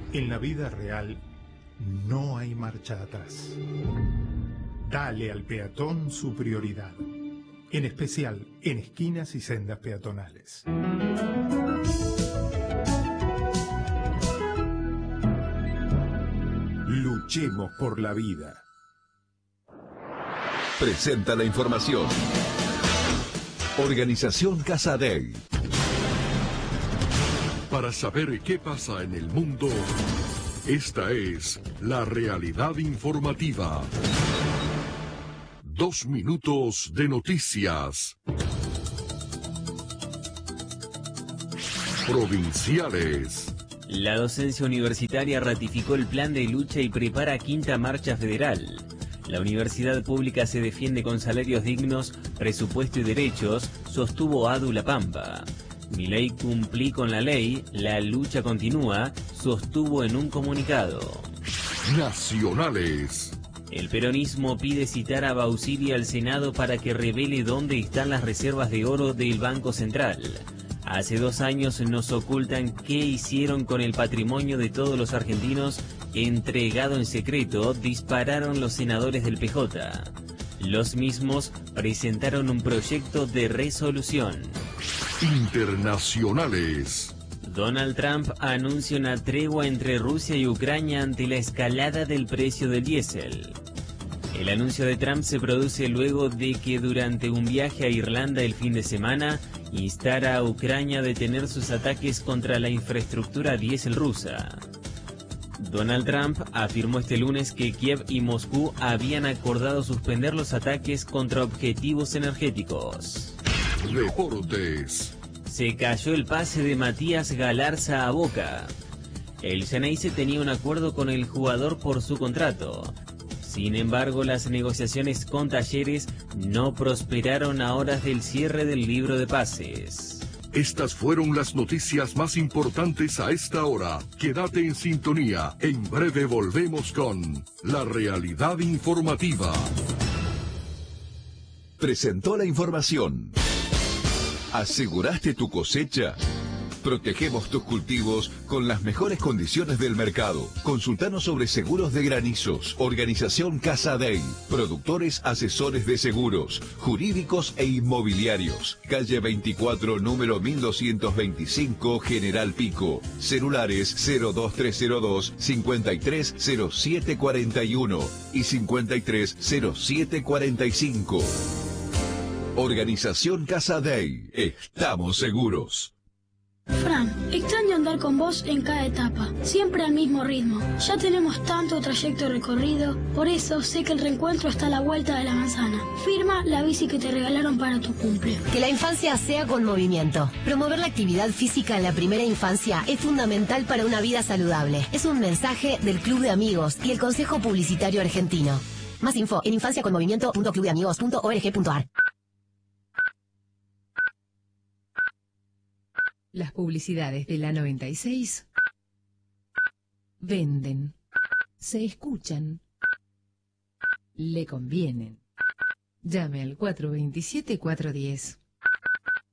En la vida real no hay marcha atrás. Dale al peatón su prioridad, en especial en esquinas y sendas peatonales. Luchemos por la vida. Presenta la información. Organización Casa Dei. Para saber qué pasa en el mundo, esta es la realidad informativa. 2 minutos de noticias. Provinciales. La docencia universitaria ratificó el plan de lucha y prepara quinta marcha federal. La universidad pública se defiende con salarios dignos, presupuesto y derechos, sostuvo Adu La Pampa. Milei cumplí con la ley, la lucha continúa, sostuvo en un comunicado. Nacionales. El peronismo pide citar a Bausili al Senado para que revele dónde están las reservas de oro del Banco Central. Hace 2 años nos ocultan qué hicieron con el patrimonio de todos los argentinos, entregado en secreto, dispararon los senadores del PJ. Los mismos presentaron un proyecto de resolución. Internacionales. Donald Trump anuncia una tregua entre Rusia y Ucrania ante la escalada del precio del diésel. El anuncio de Trump se produce luego de que durante un viaje a Irlanda el fin de semana instara a Ucrania a detener sus ataques contra la infraestructura diésel rusa. Donald Trump afirmó este lunes que Kiev y Moscú habían acordado suspender los ataques contra objetivos energéticos. Deportes. Se cayó el pase de Matías Galarza a Boca. El Xeneize tenía un acuerdo con el jugador por su contrato. Sin embargo, las negociaciones con Talleres no prosperaron a horas del cierre del libro de pases. Estas fueron las noticias más importantes a esta hora. Quédate en sintonía. En breve volvemos con la realidad informativa. Presentó la información. ¿Aseguraste tu cosecha? Protegemos tus cultivos con las mejores condiciones del mercado. Consultanos sobre seguros de granizos. Organización Casa Dei. Productores asesores de seguros, jurídicos e inmobiliarios. Calle 24, número 1225, General Pico. Celulares 02302 530741 y 530745. Organización Casa Dei. Estamos seguros. Fran, extraño andar con vos en cada etapa, siempre al mismo ritmo. Ya tenemos tanto trayecto recorrido, por eso sé que el reencuentro está a la vuelta de la manzana. Firma la bici que te regalaron para tu cumple. Que la infancia sea con movimiento. Promover la actividad física en la primera infancia es fundamental para una vida saludable. Es un mensaje del Club de Amigos y el Consejo Publicitario Argentino. Más info en infanciaconmovimiento.clubdeamigos.org.ar. Las publicidades de la 96 venden, se escuchan, le convienen. Llame al 427-410.